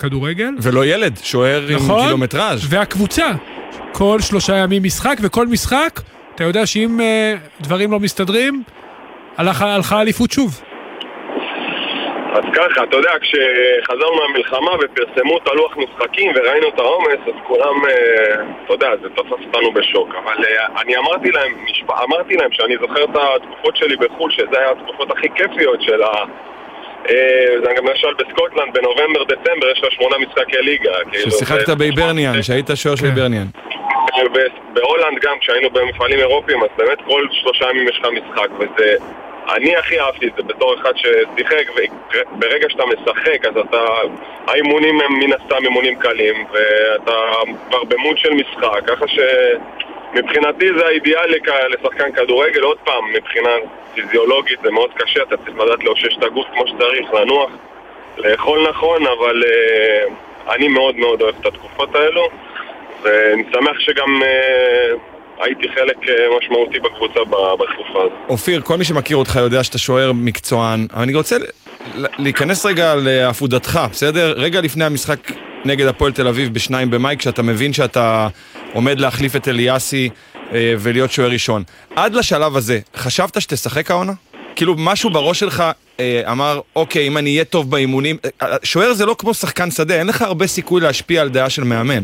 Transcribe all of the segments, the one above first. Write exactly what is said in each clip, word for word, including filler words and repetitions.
כדורגל. ולא ילד, שוער נכון, עם קילומטראז'. והקבוצה, כל שלושה ימים משחק, וכל משחק, אתה יודע שאם uh, דברים לא מסתדרים, הלכה, הלכה אליפות שוב. אז ככה, אתה יודע, כשחזרנו מהמלחמה ופרסמו את הלוח משחקים וראינו את העומס, אז כולם, אתה יודע, זה תפס אותנו בשוק. אבל אני אמרתי להם, אמרתי להם שאני זוכר את התקופות שלי בחול, שזה היה התקופות הכי כיפיות של ה... זה גם למשל בסקוטלנד, בנובמבר, דצמבר, יש לה שמונה משחקי ליגה. ששיחקת בייברניאן, שהיית שוער של בייברניאן. בהולנד גם, כשהיינו במפעלים אירופיים, אז באמת כל שלושה ימים יש לך משחק, וזה... אני הכי אהבתי את זה בתור אחד ששיחק, וברגע שאתה משחק אז אתה, האימונים הם מן הסתם אימונים קלים ואתה כבר במוד של משחק, ככה שמבחינתי זה האידיאלי לשחקן כדורגל. עוד פעם, מבחינה פיזיולוגית זה מאוד קשה, אתה צריך לדעת לאושש את הגוף כמו שצריך, לנוח, לאכול נכון, אבל uh, אני מאוד מאוד אוהב את התקופות האלו, ואני שמח שגם... Uh, הייתי חלק משמעותי בקבוצה בתקופה הזאת. אופיר, כל מי שמכיר אותך יודע שאתה שוער מקצוען, אבל אני רוצה להיכנס רגע לעפודתך, בסדר? רגע לפני המשחק נגד הפועל תל אביב בשניים במאי, כשאתה מבין שאתה עומד להחליף את אליאסי ולהיות שוער ראשון. עד לשלב הזה, חשבת שתשחק העונה? כאילו משהו בראש שלך אמר, אוקיי, אם אני אהיה טוב באימונים, שוער זה לא כמו שחקן שדה, אין לך הרבה סיכוי להשפיע על דעה של מאמן.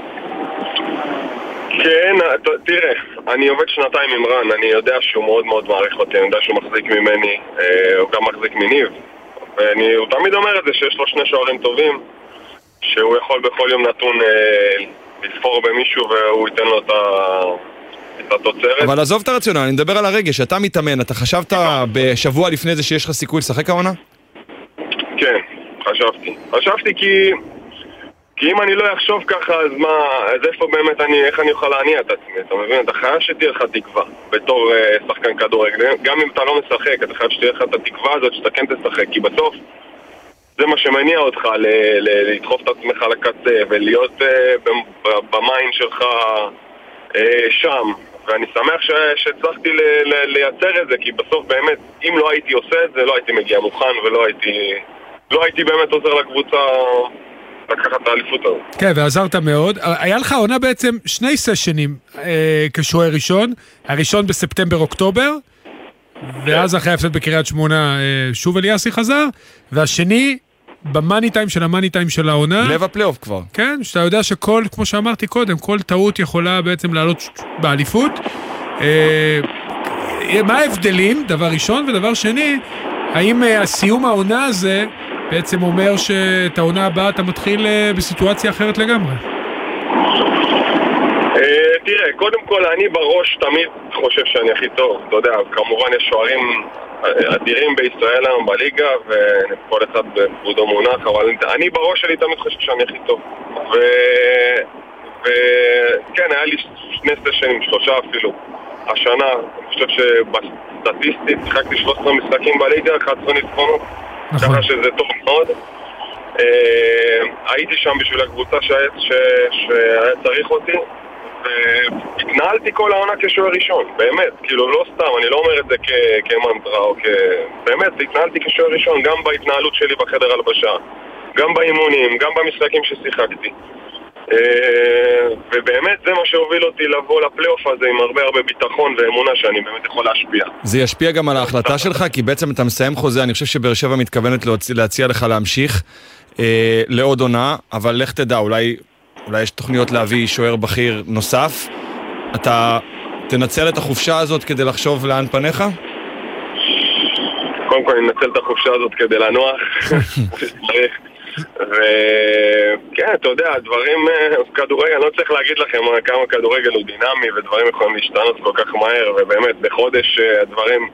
כן, תראה, אני עובד שנתיים עם רן, אני יודע שהוא מאוד מאוד מעריך אותי, אני יודע שהוא מחזיק ממני, הוא גם מחזיק מניב, והוא תמיד אומר את זה שיש לו שני שוערים טובים, שהוא יכול בכל יום נתון לתפור במישהו והוא ייתן לו את התוצרת. אבל עזוב את הרציונל, אני מדבר על הרגש, אתה מתאמן, אתה חשבת בשבוע לפני זה שיש לך סיכוי לשחק העונה? כן, חשבתי. חשבתי כי... כי אם אני לא אחשוב ככה, אז מה, אז איפה באמת אני, איך אני יכול להניע את עצמי? אתה מבין? אתה חייב שתהיה לך תקווה בתור uh, שחקן כדורגל. גם אם אתה לא משחק, אתה חייב שתהיה לך את התקווה הזאת שאתה כן תשחק, כי בסוף זה מה שמניע אותך ל- ל- לדחוף את עצמך לקצה ולהיות uh, במיין שלך uh, שם. ואני שמח ש- שהצלחתי ל- ל- לייצר את זה, כי בסוף באמת, אם לא הייתי עושה את זה, לא הייתי מגיע מוכן ולא הייתי, לא הייתי באמת עוזר לקבוצה... לקחת את האליפות הזאת. כן, ועזרת מאוד. היה לך עונה בעצם שני סשנים אה, כשוער ראשון, הראשון בספטמבר-אוקטובר, ואז אחרי ההפסד בקריית שמונה אה, שוב אליאסי חזר, והשני במאני טיים של המאני טיים של העונה. לב הפלייאוף כבר. כן, שאתה יודע שכל, כמו שאמרתי קודם, כל טעות יכולה בעצם לעלות באליפות. אה, מה ההבדלים? דבר ראשון, ודבר שני, האם אה, הסיום העונה הזה בעצם אומר שאת העונה הבאה אתה מתחיל בסיטואציה אחרת לגמרי? תראה, קודם כל אני בראש תמיד חושב שאני הכי טוב, אתה יודע, כמובן יש שוערים אדירים בישראל היום בליגה וכל אחד בכבודו מונח, אבל אני בראש שלי תמיד חושב שאני הכי טוב, וכן, היה לי שני סשנים, שלושה אפילו השנה. אני חושב שבסטטיסטית שיחקתי שלושה עשר משחקים בליגה, אחת עשרה ניצחונות, ככה שזה טוב מאוד. הייתי שם בשביל הקבוצה שהיה צריך אותי, והתנהלתי כל העונה כשוער ראשון, באמת, כאילו לא סתם, אני לא אומר את זה כמנטרה או כ... באמת, התנהלתי כשוער ראשון, גם בהתנהלות שלי בחדר הלבשה, גם באימונים, גם במשחקים ששיחקתי. ובאמת זה מה שהוביל אותי לבוא לפלייאוף הזה עם הרבה הרבה ביטחון ואמונה שאני באמת יכול להשפיע. זה ישפיע גם על ההחלטה שלך, כי בעצם אתה מסיים חוזה, אני חושב שבאר שבע מתכוונת להציע, להציע לך להמשיך אה, לעוד עונה, אבל לך תדע, אולי, אולי יש תוכניות להביא שוער בכיר נוסף. אתה תנצל את החופשה הזאת כדי לחשוב לאן פניך? קודם כל אני אנצל את החופשה הזאת כדי לנוח. צריך. וכן, אתה יודע, דברים, כדורגל, אני לא צריך להגיד לכם כמה כדורגל הוא דינמי ודברים יכולים להשתנות כל כך מהר, ובאמת בחודש הדברים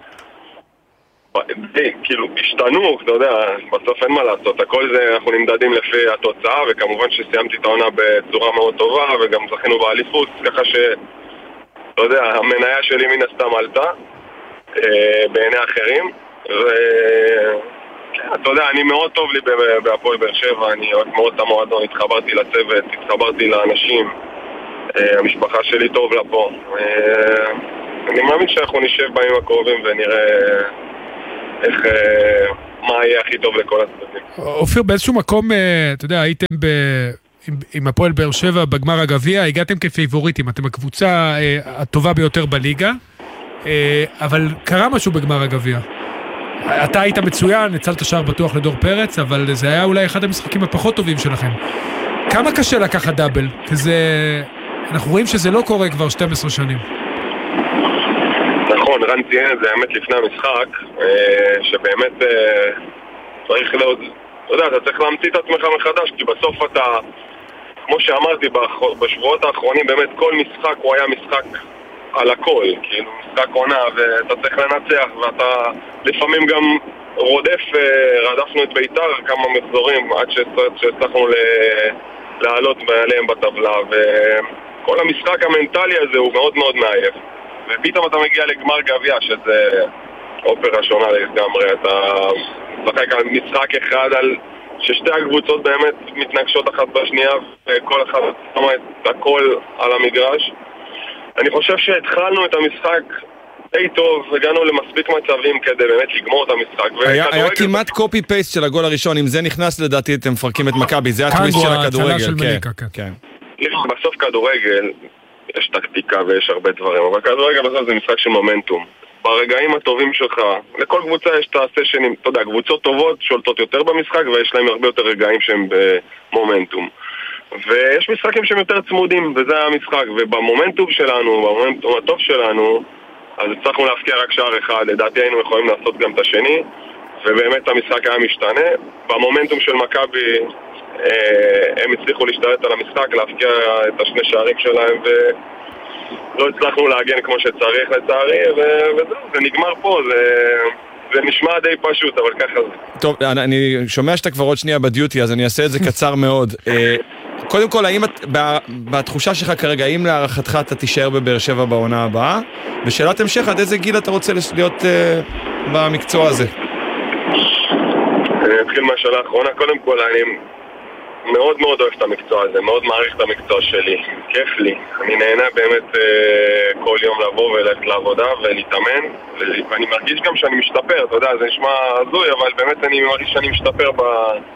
כאילו השתנו, אתה יודע, בסוף אין מה לעשות, הכל זה אנחנו נמדדים לפי התוצאה, וכמובן שסיימתי את העונה בצורה מאוד טובה וגם זכינו באליפות, ככה ש, אתה יודע, המניה שלי מן הסתם עלתה בעיני אחרים, ו... אתה יודע, אני מאוד טוב לי בהפועל באר שבע, אני אוהב מאוד את המועדון, התחברתי לצוות, התחברתי לאנשים, המשפחה שלי טוב לה פה. אני מאמין שאנחנו נשב בימים הקרובים ונראה איך, מה יהיה הכי טוב לכל הצדדים. אופיר, באיזשהו מקום, אתה יודע, הייתם ב... עם, עם הפועל באר שבע בגמר הגביע, הגעתם כפייבוריטים, אתם הקבוצה הטובה ביותר בליגה, אבל קרה משהו בגמר הגביע. אתה היית מצוין, ניצלת שער בטוח לדור פרץ, אבל זה היה אולי אחד המשחקים הפחות טובים שלכם. כמה קשה לקחת דאבל? כי זה... אנחנו רואים שזה לא קורה כבר שתים עשרה שנים. נכון, רן ציין את זה האמת לפני המשחק, שבאמת צריך לעוד... אתה יודע, אתה צריך להמציא את עצמך מחדש, כי בסוף אתה, כמו שאמרתי, בשבועות האחרונים, באמת כל משחק הוא היה משחק על הכל, כאילו משחק עונה, ואתה צריך לנצח, ואתה לפעמים גם רודף, רדפנו את ביתר כמה מחזורים, עד שהצלחנו לעלות מעליהם בטבלה, וכל המשחק המנטלי הזה הוא מאוד מאוד מעייף. ופתאום אתה מגיע לגמר גביע, שזה אופרה שונה לגמרי, אתה משחק על משחק אחד, על ששתי הקבוצות באמת מתנגשות אחת בשנייה, וכל אחד שמה את הכל על המגרש. אני חושב שהתחלנו את המשחק די טוב, הגענו למספיק מצבים כדי באמת לגמור את המשחק. היה, היה כמעט קופי פייסט של הגול הראשון, אם זה נכנס לדעתי אתם מפרקים את מכבי, זה הטוויסט של הכדורגל. של מליקה, כן. כן. בסוף כדורגל יש טקטיקה ויש הרבה דברים, אבל כדורגל בסוף זה משחק של מומנטום. ברגעים הטובים שלך, לכל קבוצה יש את הסשנים, אתה יודע, קבוצות טובות שולטות יותר במשחק ויש להם הרבה יותר רגעים שהם במומנטום. ויש משחקים שהם יותר צמודים, וזה המשחק, ובמומנטום שלנו, במומנטום הטוב שלנו, אז הצלחנו להפקיע רק שער אחד, לדעתי היינו יכולים לעשות גם את השני, ובאמת המשחק היה משתנה. במומנטום של מכבי, אה, הם הצליחו להשתלט על המשחק, להפקיע את השני שערים שלהם, ולא הצלחנו להגן כמו שצריך לצערי, וזהו, זה נגמר פה, זה... זה נשמע די פשוט, אבל ככה זה. טוב, אני שומע שאתה כבר עוד שנייה בדיוטי, אז אני אעשה את זה קצר מאוד. קודם כל, האם את, בתחושה שלך כרגע, האם להערכתך אתה תישאר בבאר שבע בעונה הבאה? ושאלת המשך, עד איזה גיל אתה רוצה להיות במקצוע הזה? אני אתחיל מהשאלה האחרונה. קודם כל, אני מאוד מאוד אוהב את המקצוע הזה, מאוד מעריך את המקצוע שלי. כיף לי. אני נהנה באמת אה, כל יום לבוא וללכת לעבודה ולהתאמן, ואני מרגיש גם שאני משתפר, אתה יודע, זה נשמע הזוי, אבל באמת אני מרגיש שאני משתפר ב...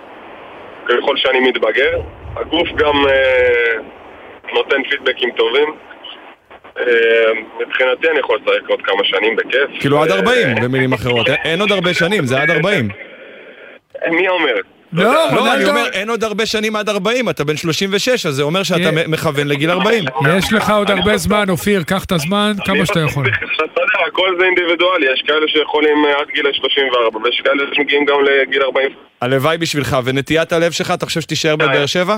ככל שאני מתבגר. הגוף גם אה, נותן פידבקים טובים. אה, מבחינתי אני יכול לצחק עוד כמה שנים בכיף. כאילו עד ארבעים, במילים אחרות. אין עוד הרבה שנים, זה עד ארבעים. מי אומר? לא, לא, אני אומר, אין עוד הרבה שנים עד ארבעים, אתה בן שלושים ושש, אז זה אומר שאתה מכוון לגיל ארבעים. יש לך עוד הרבה זמן, אופיר, קח את הזמן, כמה שאתה יכול. אתה יודע, הכל זה אינדיבידואלי, יש כאלה שיכולים עד גיל שלושים וארבע, ויש כאלה שמגיעים גם לגיל ארבעים. הלוואי בשבילך, ונטיית הלב שלך, אתה חושב שתישאר בבאר שבע?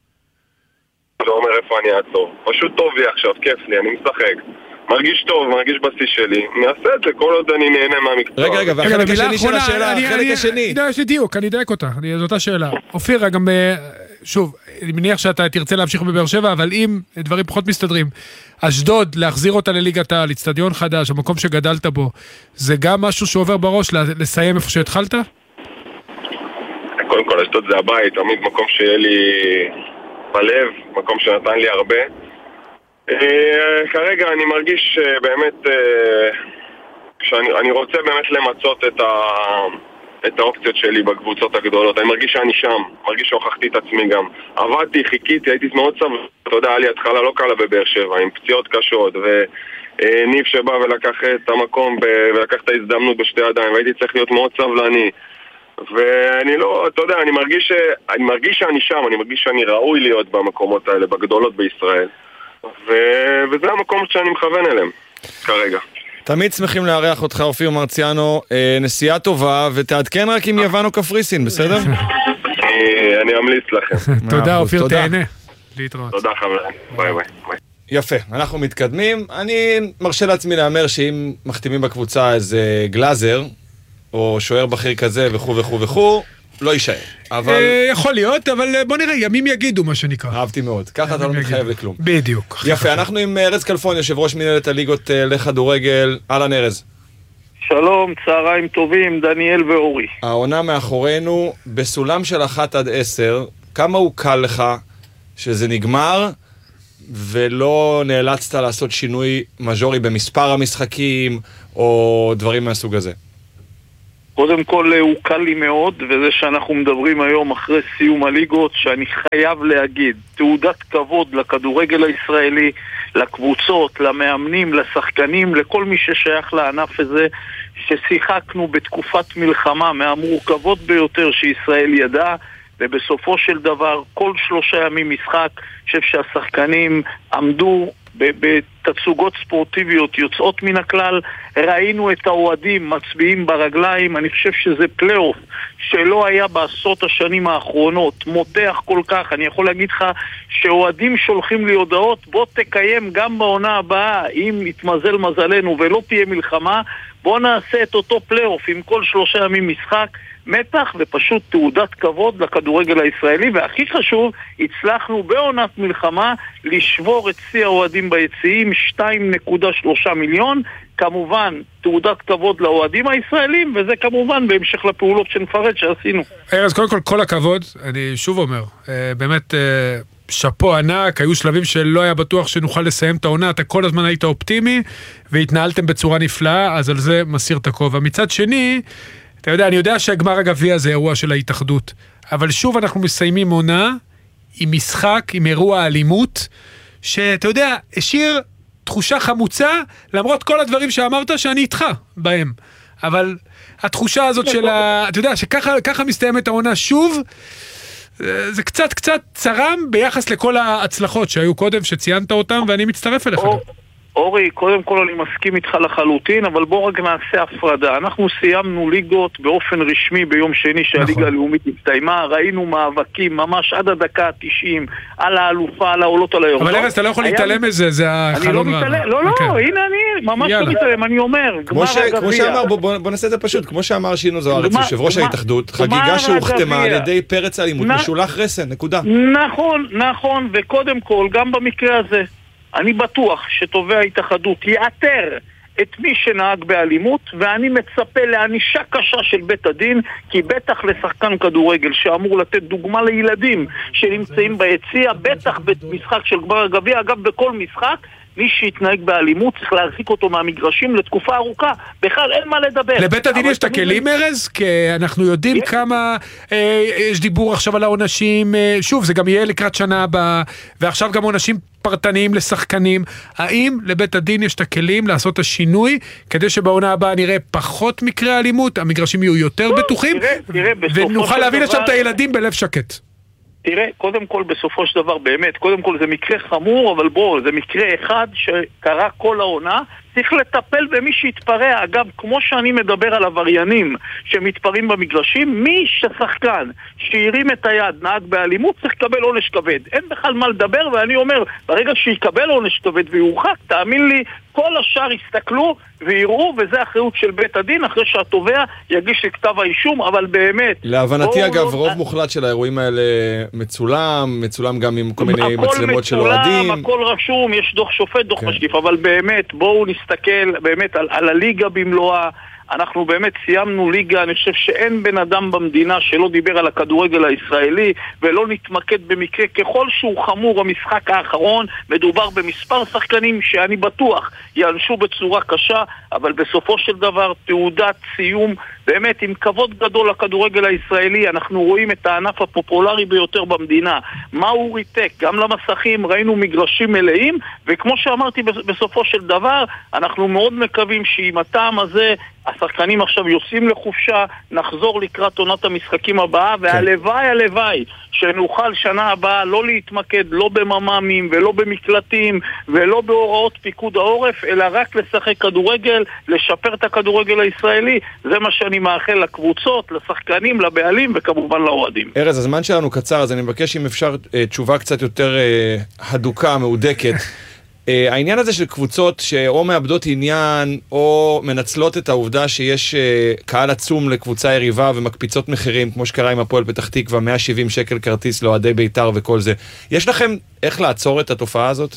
לא אומר איפה אני אעצור, פשוט טוב לי עכשיו, כיף לי, אני משחק. מרגיש טוב, מרגיש בשיא שלי, נעשה את זה כל עוד אני נהנה מהמקצוע. רגע, רגע, והחלק השני של השאלה, החלק השני. יש לי דיוק, אני אדייק אותה, זו אותה שאלה. אופיר, גם, שוב, אני מניח שאתה תרצה להמשיך בבאר שבע, אבל אם דברים פחות מסתדרים, אשדוד, להחזיר אותה לליגת העל, אצטדיון חדש, המקום שגדלת בו, זה גם משהו שעובר בראש, לסיים איפה שהתחלת? קודם כל, אשדוד זה הבית, תמיד מקום שיהיה לי בלב, מקום שנתן לי הרבה. כרגע אני מרגיש באמת שאני רוצה באמת למצות את ה... את האופציות שלי בקבוצות הגדולות. אני מרגיש שאני שם, מרגיש שהוכחתי את עצמי גם. עבדתי, חיכיתי, הייתי מאוד סבבה. אתה יודע, היה לי התחלה לא קלה בבאר שבע, עם פציעות קשות, וניב שבא ולקח את המקום ולקח את ההזדמנות בשתי ידיים, והייתי צריך להיות מאוד סבלני. ואני לא, אתה יודע, אני מרגיש, אני מרגיש שאני שם, אני מרגיש שאני ראוי להיות במקומות האלה, בגדולות בישראל. ו... וזה המקום שאני מכוון אליהם, כרגע. תמיד שמחים לארח אותך, אופיר מרציאנו, נסיעה טובה, ותעדכן רק עם יוון או קפריסין, בסדר? אני אמליץ לכם. תודה, אופיר, תהנה. להתראות. תודה, חברים. ביי ביי. יפה, אנחנו מתקדמים. אני מרשה לעצמי לאמר שאם מחתימים בקבוצה איזה גלאזר, או שוער בכיר כזה וכו' וכו' וכו', לא יישאר. אבל... יכול להיות, אבל בוא נראה, ימים יגידו מה שנקרא. אהבתי מאוד, ככה אתה לא מתחייב לכלום. בדיוק. יפה, אנחנו עם ארז כלפון, יושב ראש מנהלת הליגות לכדורגל. אהלן ארז. שלום, צהריים טובים, דניאל ואורי. העונה מאחורינו, בסולם של אחת עד עשר, כמה הוא קל לך שזה נגמר, ולא נאלצת לעשות שינוי מז'ורי במספר המשחקים, או דברים מהסוג הזה? קודם כל הוא קל לי מאוד, וזה שאנחנו מדברים היום אחרי סיום הליגות, שאני חייב להגיד, תעודת כבוד לכדורגל הישראלי, לקבוצות, למאמנים, לשחקנים, לכל מי ששייך לענף הזה, ששיחקנו בתקופת מלחמה מהמורכבות ביותר שישראל ידעה, ובסופו של דבר כל שלושה ימים משחק, חושב שהשחקנים עמדו בתצוגות ספורטיביות יוצאות מן הכלל, ראינו את האוהדים מצביעים ברגליים, אני חושב שזה פלייאוף שלא היה בעשרות השנים האחרונות, מותח כל כך. אני יכול להגיד לך שאוהדים שולחים לי הודעות, בוא תקיים גם בעונה הבאה, אם יתמזל מזלנו ולא תהיה מלחמה, בוא נעשה את אותו פלייאוף עם כל שלושה ימים משחק, מתח ופשוט תעודת כבוד לכדורגל הישראלי, והכי חשוב, הצלחנו בעונת מלחמה לשבור את שיא האוהדים ביציעים, שתיים נקודה שלושה מיליון, כמובן תעודת כבוד לאוהדים הישראלים, וזה כמובן בהמשך לפעולות שנפרט שעשינו. ארז, קודם כל כל הכבוד, אני שוב אומר, באמת שפו ענק, היו שלבים שלא היה בטוח שנוכל לסיים את העונה, אתה כל הזמן היית אופטימי, והתנהלתם בצורה נפלאה, אז על זה מסיר את הכובע. מצד שני, אתה יודע, אני יודע שהגמר הגביע זה אירוע של ההתאחדות, אבל שוב אנחנו מסיימים עונה עם משחק, עם אירוע אלימות, שאתה יודע, השאיר תחושה חמוצה, למרות כל הדברים שאמרת שאני איתך בהם. אבל התחושה הזאת של ה... אתה יודע, שככה מסתיימת העונה שוב, זה קצת קצת צרם ביחס לכל ההצלחות שהיו קודם, שציינת אותם, ואני מצטרף אליך. אורי, קודם כל אני מסכים איתך לחלוטין, אבל בוא רק נעשה הפרדה. אנחנו סיימנו ליגות באופן רשמי ביום שני שהליגה הלאומית הסתיימה, ראינו מאבקים ממש עד הדקה ה-תשעים על האלופה, על העולות, על היורדות. אבל ארז, אתה לא יכול להתעלם מזה, זה החלום רע. לא, לא, הנה אני ממש לא מתעלם, אני אומר, גמר הגביע. כמו שאמר, בוא נעשה את זה פשוט, כמו שאמר שינו זוארץ, יושב ראש ההתאחדות, חגיגה שהוכתמה על ידי פרץ האלימות, משולח רסן, נקודה. נכון, נכון, וקודם כל, גם במקרה הזה, אני בטוח שתובע ההתאחדות יאתר את מי שנהג באלימות, ואני מצפה לענישה קשה של בית הדין, כי בטח לשחקן כדורגל שאמור לתת דוגמה לילדים שנמצאים ביציע, בטח במשחק של גמר הגביע, אגב בכל משחק, מי שיתנהג באלימות צריך להרחיק אותו מהמגרשים לתקופה ארוכה, בכלל אין מה לדבר. לבית הדין יש את הכלים, ארז? כי אנחנו יודעים כמה יש דיבור עכשיו על העונשים, שוב זה גם יהיה לקראת שנה הבאה, ועכשיו גם עונשים פרטניים לשחקנים. האם לבית הדין יש את הכלים לעשות את השינוי, כדי שבעונה הבאה נראה פחות מקרי אלימות, המגרשים יהיו יותר בטוחים, ונוכל להביא לשם את הילדים בלב שקט? תראה, קודם כל בסופו של דבר באמת, קודם כל זה מקרה חמור, אבל בוא, זה מקרה אחד שקרה כל העונה, צריך לטפל במי שהתפרע. אגב, כמו שאני מדבר על עבריינים שמתפרעים במגרשים, מי ששחקן שירים את היד נהג באלימות צריך לקבל עונש כבד. אין בכלל מה לדבר, ואני אומר, ברגע שיקבל עונש כבד ויורחק, תאמין לי, כל השאר יסתכלו ויראו, וזה אחריות של בית הדין, אחרי שהתובע יגיש את כתב האישום, אבל באמת... להבנתי אגב, רוב מוחלט של האירועים האלה מצולם, מצולם גם עם כל מיני מצלמות של אוהדים. הכל רשום, יש דוח שופט, דוח משקיף, אבל באמת, בואו נסתכל באמת על, על הליגה במלואה. אנחנו באמת סיימנו ליגה, אני חושב שאין בן אדם במדינה שלא דיבר על הכדורגל הישראלי, ולא נתמקד במקרה ככל שהוא חמור המשחק האחרון. מדובר במספר שחקנים שאני בטוח יענשו בצורה קשה, אבל בסופו של דבר תעודת סיום באמת עם כבוד גדול לכדורגל הישראלי. אנחנו רואים את הענף הפופולרי ביותר במדינה, מה הוא ריתק, גם למסכים ראינו מגרשים מלאים, וכמו שאמרתי בסופו של דבר אנחנו מאוד מקווים שעם הטעם הזה השחקנים עכשיו יוצאים לחופשה, נחזור לקראת עונת המשחקים הבאה, והלוואי הלוואי שנוכל שנה הבאה לא להתמקד לא בממ"מים ולא במקלטים ולא בהוראות פיקוד העורף, אלא רק לשחק כדורגל, לשפר את הכדורגל הישראלי. זה מה שאני מאחל לקבוצות, לשחקנים, לבעלים וכמובן לאוהדים. ארז, הזמן שלנו קצר, אז אני מבקש אם אפשר תשובה קצת יותר הדוקה, מהודקת. העניין הזה של קבוצות שאו מאבדות עניין או מנצלות את העובדה שיש קהל עצום לקבוצה יריבה ומקפיצות מחירים, כמו שקרה עם הפועל פתח תקווה, מאה שבעים שקל כרטיס לאוהדי בית"ר וכל זה. יש לכם איך לעצור את התופעה הזאת?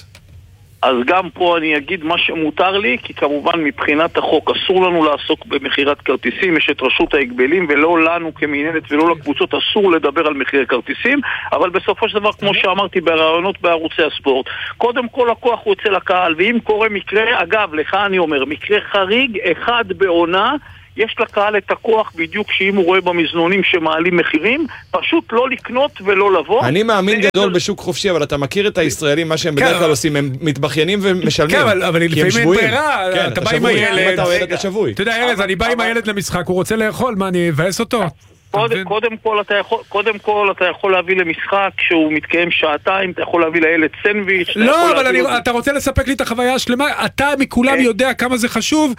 אז גם פה אני אגיד מה שמותר לי, כי כמובן מבחינת החוק אסור לנו לעסוק במחירת כרטיסים, יש את רשות ההגבלים, ולא לנו כמינהלת ולא לקבוצות אסור לדבר על מחירי כרטיסים, אבל בסופו של דבר, כמו שאמרתי ברעיונות בערוצי הספורט, קודם כל הכוח הוא אצל הקהל, ואם קורה מקרה, אגב, לך אני אומר, מקרה חריג אחד בעונה, יש לקהל את הכוח בדיוק שאם הוא רואה במזנונים שמעלים מחירים, פשוט לא לקנות ולא לבוא. אני מאמין גדול בשוק חופשי, אבל אתה מכיר את הישראלים, מה שהם בדרך כלל עושים, הם מתבכיינים ומשלמים. כן, אבל לפעמים אין ברירה, אתה בא עם הילד. אתה שבוי. אתה יודע, ארז, אני בא עם הילד למשחק, הוא רוצה לאכול, מה, אני אבאס אותו? קודם, קודם כל אתה יכול, קודם כל אתה יכול להביא למשחק שהוא מתקיים שעתיים, אתה יכול להביא לילד סנדוויץ'. לא, אבל אני, אתה רוצה לספק לי את החוויה השלמה, אתה מכולם יודע כמה זה חשוב,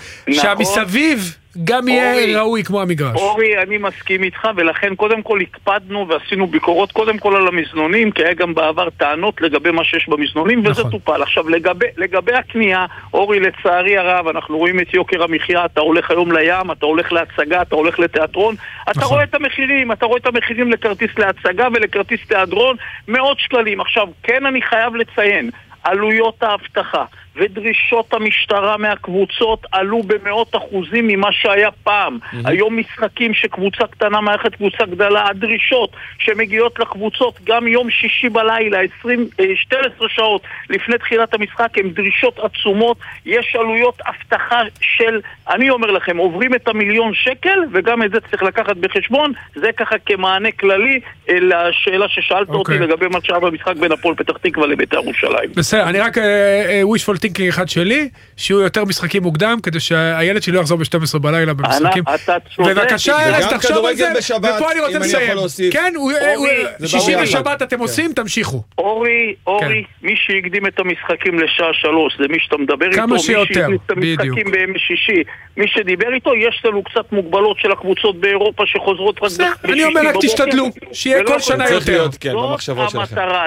שהמסביב גם יהיה ראוי כמו המגרש. אורי, אני מסכים איתך, ולכן קודם כל הקפדנו ועשינו ביקורות קודם כל על המזנונים, כי היה גם בעבר טענות לגבי מה שיש במזנונים, וזה טופל. עכשיו, לגבי, לגבי הקנייה, אורי, לצערי הרב, אנחנו רואים את יוקר המחיה, אתה הולך היום לים, אתה הולך להצגה, אתה הולך לתיאטרון, אתה רואה את המחירים, אתה רואה את המחירים לכרטיס להצגה ולכרטיס תיאטרון, מאות שקלים. עכשיו, כן אני חייב לציין, עלויות האבטחה ודרישות המשטרה מהקבוצות עלו במאות אחוזים ממה שהיה פעם. Mm-hmm. היום משחקים שקבוצה קטנה מערכת קבוצה גדלה, הדרישות שמגיעות לקבוצות גם יום שישי בלילה, עשרים, שתים עשרה שעות לפני תחילת המשחק, הן דרישות עצומות. יש עלויות אבטחה של, אני אומר לכם, עוברים את המיליון שקל, וגם את זה צריך לקחת בחשבון. זה ככה כמענה כללי לשאלה ששאלת okay. אותי לגבי מה שהיה במשחק בין הפועל פתח תקווה לבית"ר ירושלים. בסדר, אני רק uh, uh, wishful thinking אחד שלי, שיהיו יותר משחקים מוקדם, כדי שהילד שלי לא יחזור ב-שתים עשרה בלילה במשחקים. בבקשה, ארז, תחשוב על זה, ופה אני רוצה לסיים. כן, שישי ושבת אתם עושים, תמשיכו. אורי, אורי, מי שהקדים את המשחקים לשעה שלוש, זה מי שאתה מדבר איתו, מי שהקדים את המשחקים בימי שישי, מי שדיבר איתו, יש לנו קצת מוגבלות של הקבוצות באירופה שחוזרות רק בשישי. אני אומר, רק תשתדלו, שיהיה כל שנה יותר. זאת המטרה,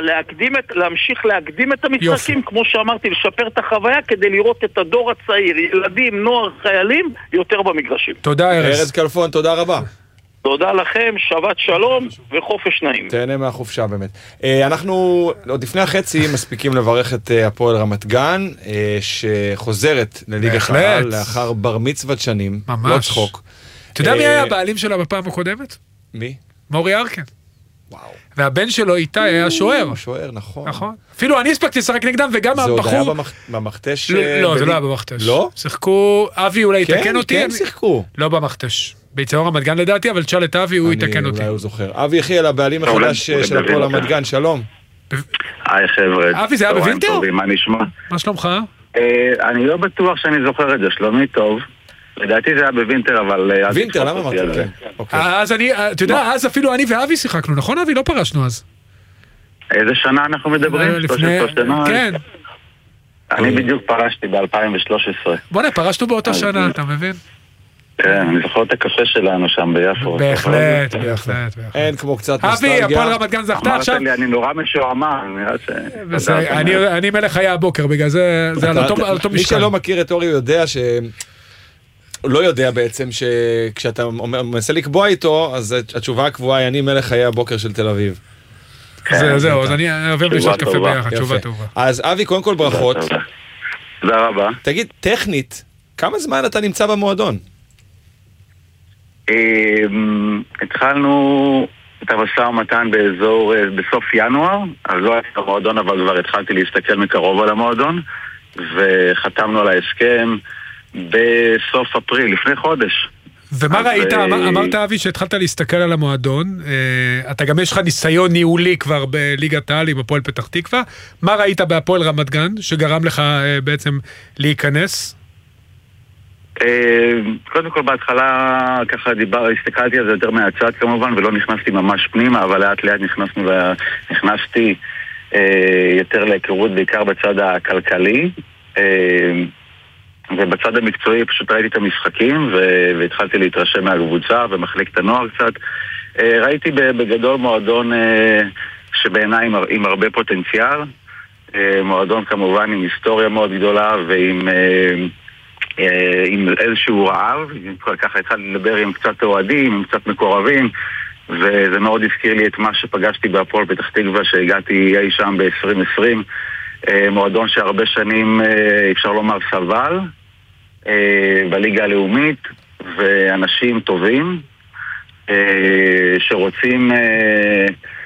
להמשיך להקדים את המשחקים, כמו שאמרתי, לשפר את החוויה כדי לראות את הדור הצעיר, ילדים, נוער, חיילים, יותר במגרשים. תודה ארז. ארז כלפון, תודה רבה. תודה לכם, שבת שלום וחופש נעים. תהנה מהחופשה באמת. אנחנו עוד לפני החצי מספיקים לברך את הפועל רמת גן, שחוזרת לליגת העל לאחר בר מצוות שנים. ממש. לא צחוק. אתה יודע מי היה הבעלים שלה בפעם הקודמת? מי? מורי ארקן. וואו. והבן שלו איתי היה שוער. שוער, נכון. נכון. אפילו אני הספקתי לשחק נגדם, וגם הבחור... זה עוד היה במכתש... לא, זה לא היה במכתש. לא? שיחקו, אבי אולי יתקן אותי. כן, כן שיחקו. לא במכתש. ביציאות רמת גן לדעתי, אבל תשאל את אבי, הוא יתקן אותי. אולי הוא זוכר. אבי יחיאל, הבעלים החדש של הפועל רמת גן, שלום. היי חבר'ה. אבי, זה היה בווינטר? מה נשמע? מה שלומך? אני לא בטוח שאני זוכר את זה, שלומי טוב. לדעתי זה היה בווינטר, אבל... וינטר, למה אמרת? אז אני, אתה יודע, אז אפילו אני ואבי שיחקנו, נכון אבי? לא פרשנו אז. איזה שנה אנחנו מדברים? לפני... כן. אני בדיוק פרשתי ב-אלפיים ושלוש עשרה. בוא'נה, פרשנו באותה שנה, אתה מבין? כן, אני זוכר את הקפה שלנו שם ביפו. בהחלט, בהחלט. אין כמו קצת נוסטלגיה. אבי, הפועל רמת גן זכתה עכשיו. אמרת לי, אני נורא משועמם, נראה ש... אני מלך חיי הבוקר, בגלל זה על אותו משקל. מי שלא מכיר את אורי יודע ש... הוא לא יודע בעצם שכשאתה מנסה לקבוע איתו, אז התשובה הקבועה היא אני מלך חיי הבוקר של תל אביב. זהו, אז אני אוהב לשתות קפה ביחד, תשובה טובה. אז אבי, קודם כל ברכות. תודה רבה. תגיד, טכנית, כמה זמן אתה נמצא במועדון? התחלנו את המשא ומתן באזור, בסוף ינואר, אז לא הייתי במועדון, אבל כבר התחלתי להסתכל מקרוב על המועדון, וחתמנו על ההסכם בסוף אפריל, לפני חודש. ומה ראית? אמרת אבי שהתחלת להסתכל על המועדון, אתה גם יש לך ניסיון ניהולי כבר בליגת העל עם הפועל פתח תקווה, מה ראית בהפועל רמת גן שגרם לך בעצם להיכנס? קודם כל בהתחלה ככה דיבר, הסתכלתי על זה יותר מהצד כמובן ולא נכנסתי ממש פנימה, אבל לאט לאט נכנסנו נכנסתי יותר להיכרות בעיקר בצד הכלכלי, ובצד המקצועי פשוט ראיתי את המשחקים והתחלתי להתרשם מהקבוצה ומחלקת הנוער קצת. ראיתי בגדול מועדון שבעיניי עם הרבה פוטנציאל, מועדון כמובן עם היסטוריה מאוד גדולה ועם עם איזשהו רעב, ככה התחלתי לדבר עם קצת אוהדים, עם קצת מקורבים, וזה מאוד הזכיר לי את מה שפגשתי בהפועל פתח תקווה שהגעתי אי שם ב-עשרים עשרים, מועדון שהרבה שנים אפשר לומר סבל בליגה הלאומית, ואנשים טובים שרוצים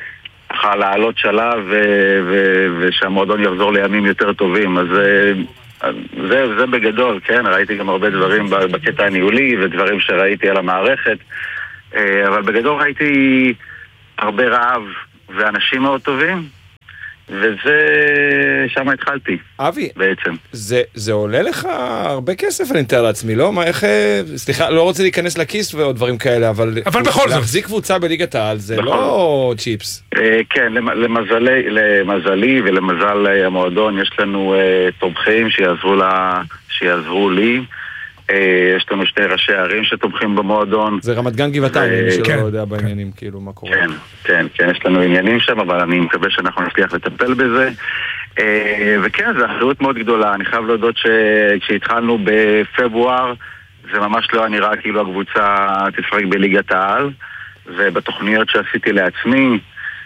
ככה לעלות שלב ושהמועדון יחזור לימים יותר טובים. אז זה, זה בגדול, כן, ראיתי גם הרבה דברים בקטע הניהולי ודברים שראיתי על המערכת, אבל בגדול ראיתי הרבה רעב ואנשים מאוד טובים, וזה, שם התחלתי. אבי, בעצם. זה, זה עולה לך הרבה כסף, אני מתאר לעצמי, לא? מה, איך, סליחה, לא רוצה להיכנס לכיס ועוד דברים כאלה, אבל... אבל בכל זאת. להחזיק קבוצה בליגת העל, זה לא צ'יפס. כן, למזלי, למזלי ולמזל המועדון, יש לנו תומכים שיעזרו לה, שיעזרו לי. יש לנו שני ראשי ערים שתומכים במועדון. זה רמת גן גבעתיים, מי שלא יודע בעניינים, כאילו, מה קורה. כן, כן, כן, יש לנו עניינים שם, אבל אני מקווה שאנחנו נצליח לטפל בזה. וכן, זו אחריות מאוד גדולה. אני חייב להודות שכשהתחלנו בפברואר, זה ממש לא היה נראה כאילו הקבוצה תשחק בליגת העל, ובתוכניות שעשיתי לעצמי,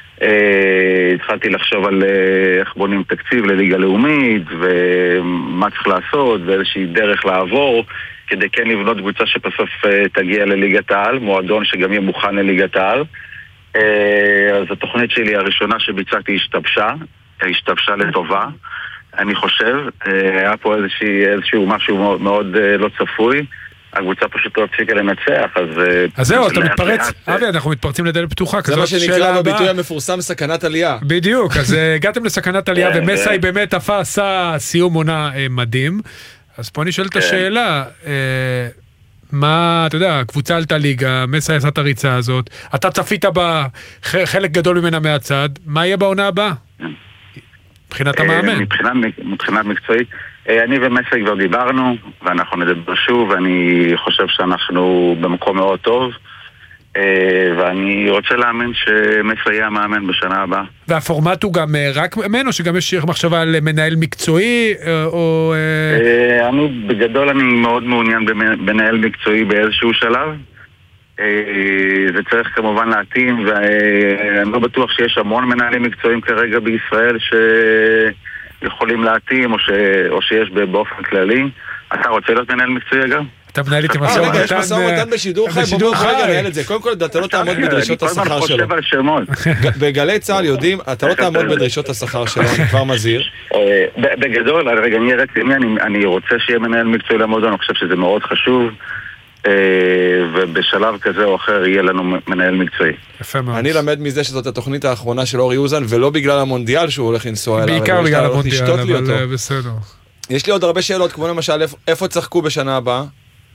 התחלתי לחשוב על איך בונים תקציב לליגה לאומית, ומה צריך לעשות, ואיזושהי דרך לעבור, כדי כן לבנות קבוצה שבסוף תגיע לליגת העל, מועדון שגם יהיה מוכן לליגת העל. אז התוכנית שלי הראשונה שביצעתי השתבשה, השתבשה לטובה, אני חושב. היה פה איזשהו, איזשהו משהו מאוד, מאוד לא צפוי. הקבוצה פשוט לא הפסיקה לנצח, אז... אז זהו, אתה מתפרץ, אבי, אנחנו מתפרצים לדלת פתוחה, זה מה שנקרא בביטוי המפורסם סכנת עלייה. בדיוק, אז הגעתם לסכנת עלייה, ומסאי באמת עשה סיום עונה מדהים, אז פה נשאלת השאלה, מה, אתה יודע, קבוצה עלתה ליגה, מסאי עשה את הריצה הזאת, אתה צפית בה חלק גדול ממנה מהצד, מה יהיה בעונה הבאה? מבחינת המאמן. מבחינת מקצועית, אני ומסאי כבר דיברנו, ואנחנו נדבר שוב, ואני חושב שאנחנו במקום מאוד טוב, ואני רוצה להאמין שמסאי יהיה המאמן בשנה הבאה. והפורמט הוא גם רק מאמן, או שגם יש מחשבה על מנהל מקצועי, או... אני, בגדול אני מאוד מעוניין במנהל מקצועי באיזשהו שלב. זה צריך כמובן להתאים, ואני לא בטוח שיש המון מנהלים מקצועיים כרגע בישראל שיכולים להתאים, או, ש... או שיש באופן כללי. אתה רוצה להיות מנהל מקצועי אגב? אתה מנהל איתי משא ומתן. רגע, יש משא ומתן בשידור חי, בואו רגע נהל את זה. קודם כל, אתה לא תעמוד בדרישות השכר שלו. בגלי צהל יודעים, אתה לא תעמוד בדרישות השכר שלו, אני כבר מזהיר. בגדול, רגע, אני רציני, אני רוצה שיהיה מנהל מקצועי למועדון, אני חושב שזה מאוד חשוב. ובשלב כזה או אחר יהיה לנו מנהל מקצועי. אני למד מזה שזאת התוכנית האחרונה של אורי אוזן, ולא בגלל המונדיאל שהוא הולך לנסוע אליו. בעיקר בגלל המונדיאל, אבל בסדר. יש לי עוד הרבה שאלות, כמו למשל, איפה צחקו בשנה הבאה?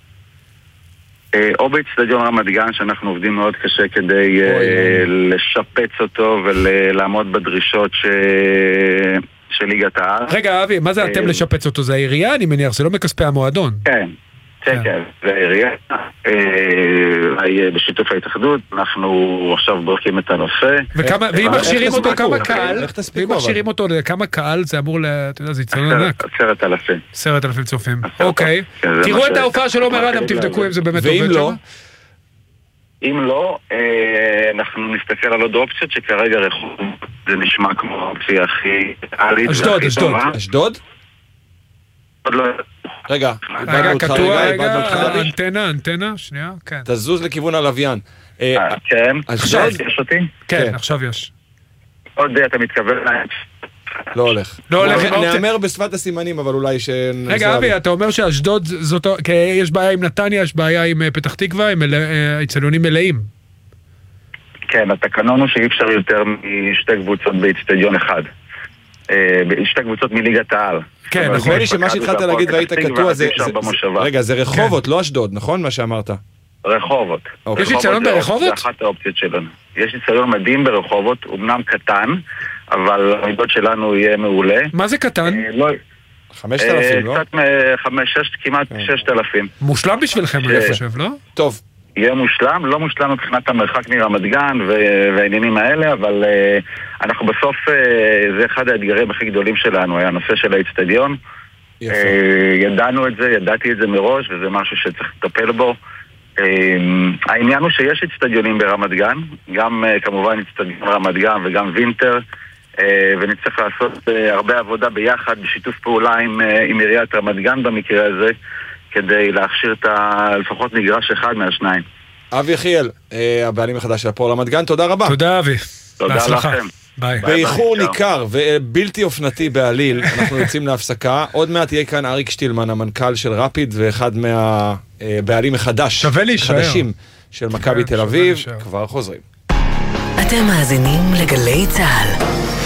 או באצטדיון רמת גן, שאנחנו עובדים מאוד קשה כדי לשפץ אותו ולעמוד בדרישות של ליגת העל. רגע, אבי, מה זה אתם לשפץ אותו? זה העירייה, אני מניח, זה לא מכספי המועדון. כן. כן, כן, זה העירייה, בשיתוף ההתאחדות, אנחנו עכשיו בודקים את הנושא. ואם מכשירים אותו כמה קהל, ואם מכשירים אותו לכמה קהל, זה אמור, אתה יודע, זה יצטדיון ענק. עשרת אלפים. עשרת אלפים צופים, אוקיי. תראו את ההופעה של עומר אדם, תבדקו אם זה באמת עובד שם. ואם לא? אם לא, אנחנו נסתכל על עוד אופציות שכרגע רחוב, זה נשמע כמו האופציה הכי... אשדוד, אשדוד. אשדוד? עוד לא... רגע, רגע, קטוע, רגע, אנטנה, אנטנה, שנייה, כן. תזוז לכיוון הלוויין. כן, עכשיו יש אותי? כן, עכשיו יש. עוד אתה מתכוון... לא הולך. לא הולך. נאמר בשפת הסימנים, אבל אולי ש... רגע, אבי, אתה אומר שאשדוד זאת... יש בעיה עם נתניה, יש בעיה עם פתח תקווה, עם אצטדיונים מלאים. כן, התקנון הוא שאי אפשר יותר משתי קבוצות באצטדיון אחד. שתי קבוצות מליגת העל. כן, נכון לי שמה שהתחלת להגיד והיית קטוע זה... רגע, זה רחובות, לא אשדוד, נכון מה שאמרת? רחובות. יש אצטדיון ברחובות? זה אחת האופציות שלנו. יש אצטדיון מדהים ברחובות, אמנם קטן, אבל העמידות שלנו יהיה מעולה. מה זה קטן? חמשת אלפים, לא? קצת חמש, שש, כמעט ששת אלפים. מושלם בשבילכם, אני חושב, לא? טוב. יהיה מושלם, לא מושלם מבחינת המרחק מרמת גן והעניינים האלה, אבל אנחנו בסוף, זה אחד האתגרים הכי גדולים שלנו, היה הנושא של האצטדיון. ידענו את זה, ידעתי את זה מראש, וזה משהו שצריך לטפל בו. העניין הוא שיש אצטדיונים ברמת גן, גם כמובן אצטדיון רמת גן וגם וינטר, ונצטרך לעשות הרבה עבודה ביחד, בשיתוף פעולה עם, עם עיריית רמת גן במקרה הזה, כדי להכשיר את לפחות מגרש אחד מהשניים. אבי יחיאל, הבעלים החדש של הפועל רמת גן, תודה רבה. תודה אבי. תודה לכם. ביי. באיחור ניכר ובלתי אופנתי בעליל, אנחנו יוצאים להפסקה. עוד מעט יהיה כאן אריק שטילמן, המנכ"ל של רפיד, ואחד מהבעלים החדש, חדשים של מכבי תל אביב. כבר חוזרים. אתם מאזינים לגלי צהל.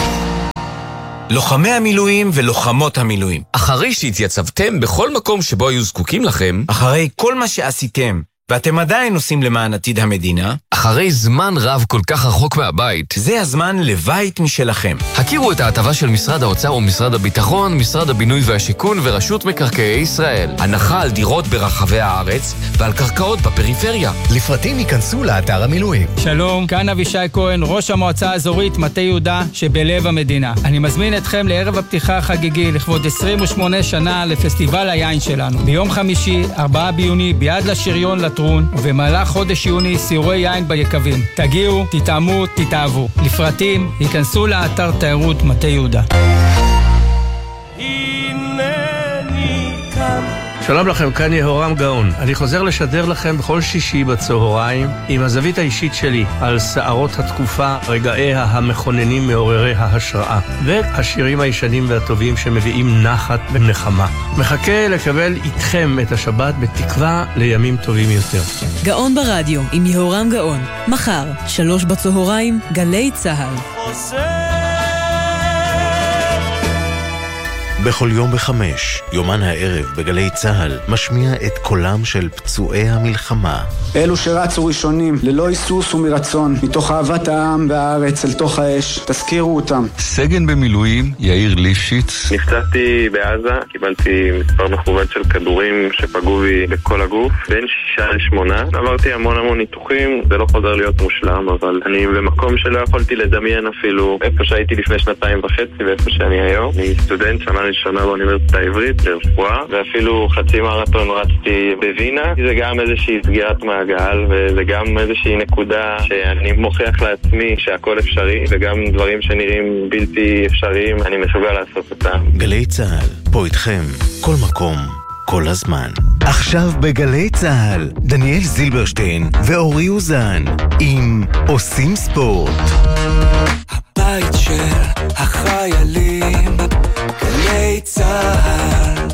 לוחמי המילואים ולוחמות המילואים. אחרי שהתייצבתם בכל מקום שבו היו זקוקים לכם, אחרי כל מה שעשיתם, ואתם עדיין עושים למען עתיד המדינה, אחרי זמן רב כל כך רחוק מהבית, זה הזמן לבית משלכם. הכירו את ההטבה של משרד האוצר ומשרד הביטחון, משרד הבינוי והשיכון ורשות מקרקעי ישראל. הנחה על דירות ברחבי הארץ ועל קרקעות בפריפריה. לפרטים ייכנסו לאתר המילואים. שלום, כאן אבישי כהן, ראש המועצה האזורית מטה יהודה שבלב המדינה. אני מזמין אתכם לערב הפתיחה החגיגי לכבוד עשרים ושמונה שנה לפסטיבל היין שלנו. ביום חמישי, ארבעה ביוני, ביד לשריון לטרון, ובמהלך חודש יוני סיורי יין ביקבים. תגיעו, תטעמו, תתאהבו. לפרטים, ייכנסו לאתר תיירות מטה יהודה. שלום לכם, כאן יהורם גאון. אני חוזר לשדר לכם בכל שישי בצהריים עם הזווית האישית שלי על שערות התקופה, רגעיה המכוננים מעוררי ההשראה והשירים הישנים והטובים שמביאים נחת ונחמה. מחכה לקבל איתכם את השבת בתקווה לימים טובים יותר. גאון ברדיו עם יהורם גאון. מחר, שלוש בצהריים, גלי צהל. בכל יום בחמש, יומן הערב בגלי צהל, משמיע את קולם של פצועי המלחמה. אלו שרצו ראשונים, ללא היסוס ומרצון, מתוך אהבת העם והארץ אל תוך האש, תזכירו אותם. סגן במילואים, יאיר ליפשיץ. נפצעתי בעזה, קיבלתי מספר מכוון של כדורים שפגעו בי בכל הגוף, בין שישה לשמונה. עברתי המון המון ניתוחים, זה לא חוזר להיות מושלם, אבל אני במקום שלא יכולתי לדמיין אפילו איפה שהייתי לפני שנתיים וחצי ואיפה שאני היום. אני סטודנט שנה ראשונה באוניברסיטה העברית לרפואה, ואפילו חצי מרתון רצתי בווינה. זה גם איזושהי סגירת מעגל, וזה גם איזושהי נקודה שאני מוכיח לעצמי שהכל אפשרי, וגם דברים שנראים בלתי אפשריים, אני מסוגל לעשות אותם. גלי צהל, פה איתכם, כל מקום, כל הזמן. עכשיו בגלי צהל, דניאל זילברשטיין ואורי אוזן, עם עושים ספורט. הבית של החיילים, גלי צהל.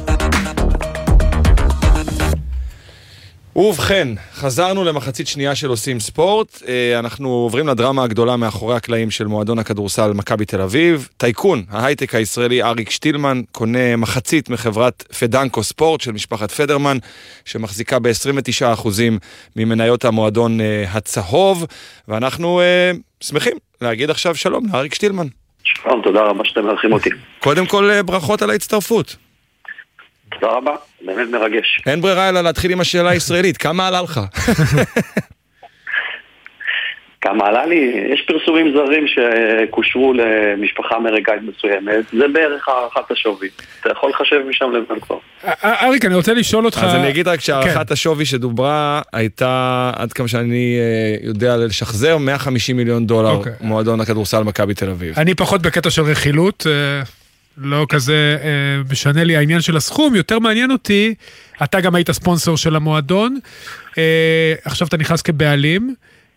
ובכן, חזרנו למחצית שנייה של עושים ספורט. אנחנו עוברים לדרמה הגדולה מאחורי הקלעים של מועדון הכדורסל מכבי תל אביב. טייקון ההייטק הישראלי אריק שטילמן קונה מחצית מחברת פדנקו ספורט של משפחת פדרמן, שמחזיקה ב-עשרים ותשעה אחוז ממניות המועדון הצהוב, ואנחנו שמחים להגיד עכשיו שלום לאריק שטילמן. שלום, תודה רבה שאתם מארחים אותי. קודם כל ברכות על ההצטרפות. תודה רבה, באמת מרגש. אין ברירה אלא להתחיל עם השאלה הישראלית, כמה עלה לך? כמה עלה לי? יש פרסומים זרים שקושרו למשפחה אמריקאית מסוימת, זה בערך הערכת השווי. אתה יכול לחשב משם לבן כבר. אריק, אני רוצה לשאול אותך... אז אני אגיד רק שהערכת השווי שדוברה הייתה, עד כמה שאני יודע לשחזר, מאה וחמישים מיליון דולר מועדון הכדורסל מכבי תל אביב. אני פחות בקטע של רכילות, לא כזה משנה לי העניין של הסכום, יותר מעניין אותי, אתה גם היית ספונסר של המועדון, עכשיו אתה נכנס כבעלים,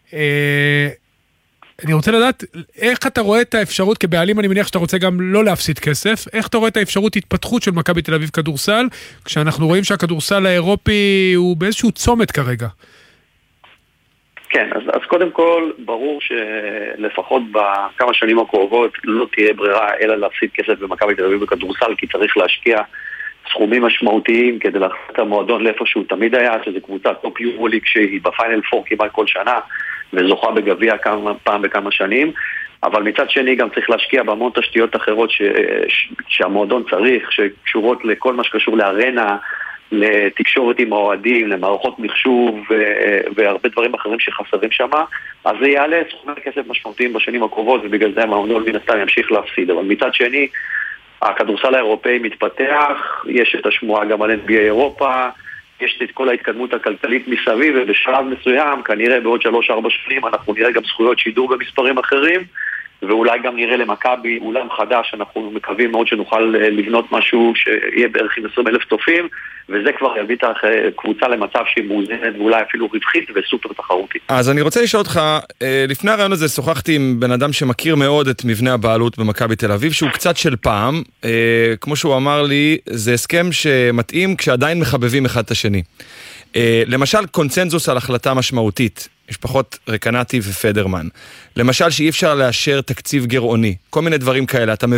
אני רוצה לדעת, איך אתה רואה את האפשרות כבעלים, אני מניח שאתה רוצה גם לא להפסיד כסף, איך אתה רואה את האפשרות התפתחות של מכבי תל אביב כדורסל, כשאנחנו רואים שהכדורסל האירופי הוא באיזשהו צומת כרגע? כן, אז, אז קודם כל, ברור שלפחות בכמה שנים הקרובות לא תהיה ברירה אלא להפסיד כסף במכבי תל אביב בכדורסל, כי צריך להשקיע סכומים משמעותיים כדי להחזיר את המועדון לאיפה שהוא תמיד היה, שזה קבוצה טופ יורוליג שהיא בפיינל פור כמעט כל שנה, וזוכה בגביע כמה פעם בכמה שנים, אבל מצד שני גם צריך להשקיע בהמון תשתיות אחרות ש, ש, שהמועדון צריך, שקשורות לכל מה שקשור לארנה, לתקשורת עם האוהדים, למערכות מחשוב והרבה דברים אחרים שחסרים שם, אז זה יעלה סכומי כסף משמעותיים בשנים הקרובות, ובגלל זה המועדון מן הסתם ימשיך להפסיד. אבל מצד שני, הכדורסל האירופאי מתפתח, יש את השמועה גם על אן בי איי אירופה, יש את כל ההתקדמות הכלכלית מסביב, ובשלב מסוים, כנראה בעוד שלוש ארבע שנים, אנחנו נראה גם זכויות שידור במספרים אחרים, ואולי גם נראה למכבי אולם חדש, אנחנו מקווים מאוד שנוכל לבנות משהו שיהיה בערך עם עשרים אלף צופים, וזה כבר יביא את הקבוצה למצב שהיא מאוזנת ואולי אפילו רווחית וסופר תחרותית. אז אני רוצה לשאול אותך, לפני הרעיון הזה שוחחתי עם בן אדם שמכיר מאוד את מבנה הבעלות במכבי תל אביב, שהוא קצת של פעם, כמו שהוא אמר לי, זה הסכם שמתאים כשעדיין מחבבים אחד את השני. למשל קונצנזוס על החלטה משמעותית, יש פחות רקנטי ופדרמן. למשל שאי אפשר לאשר תקציב גרעוני, כל מיני דברים כאלה. אתה